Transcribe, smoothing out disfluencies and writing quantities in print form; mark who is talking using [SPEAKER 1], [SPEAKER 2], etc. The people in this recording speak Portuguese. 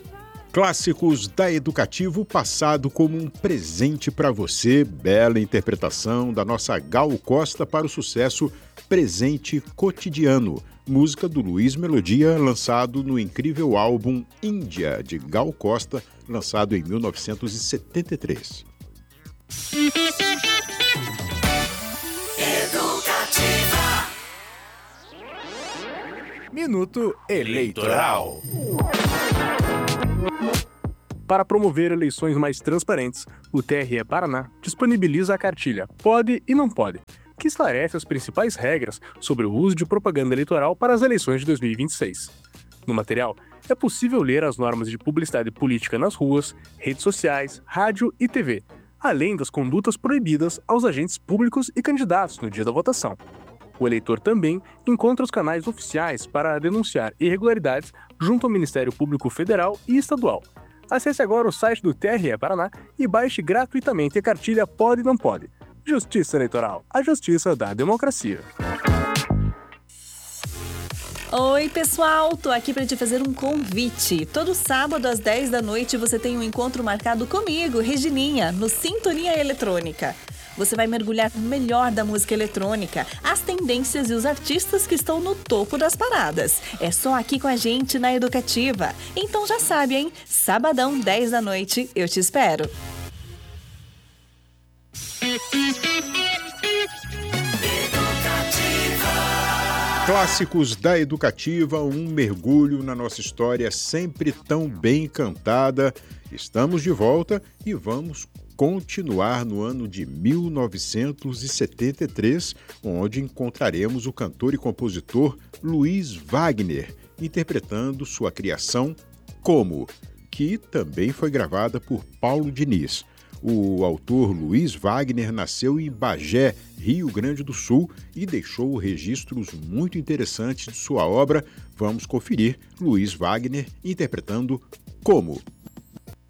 [SPEAKER 1] Clássicos da Educativo passado como um presente para você. Bela interpretação da nossa Gal Costa para o sucesso Presente Cotidiano. Música do Luiz Melodia, lançado no incrível álbum Índia, de Gal Costa, lançado em 1973.
[SPEAKER 2] Educativa.
[SPEAKER 3] Minuto Eleitoral. Para promover eleições mais transparentes, o TRE Paraná disponibiliza a cartilha Pode e Não Pode, que esclarece as principais regras sobre o uso de propaganda eleitoral para as eleições de 2026. No material, é possível ler as normas de publicidade política nas ruas, redes sociais, rádio e TV, além das condutas proibidas aos agentes públicos e candidatos no dia da votação. O eleitor também encontra os canais oficiais para denunciar irregularidades junto ao Ministério Público Federal e Estadual. Acesse agora o site do TRE Paraná e baixe gratuitamente a cartilha Pode e Não Pode. Justiça Eleitoral, a justiça da democracia.
[SPEAKER 4] Oi, pessoal! Tô aqui para te fazer um convite. Todo sábado às 10 da noite você tem um encontro marcado comigo, Regininha, no Sintonia Eletrônica. Você vai mergulhar no melhor da música eletrônica, as tendências e os artistas que estão no topo das paradas. É só aqui com a gente na Educativa. Então já sabe, hein? Sabadão, 10 da noite, eu te espero.
[SPEAKER 1] Clássicos da Educativa, um mergulho na nossa história sempre tão bem cantada. Estamos de volta e vamos continuar no ano de 1973, onde encontraremos o cantor e compositor Luiz Wagner, interpretando sua criação Como, que também foi gravada por Paulo Diniz. O autor Luiz Wagner nasceu em Bagé, Rio Grande do Sul, e deixou registros muito interessantes de sua obra. Vamos conferir Luiz Wagner interpretando Como.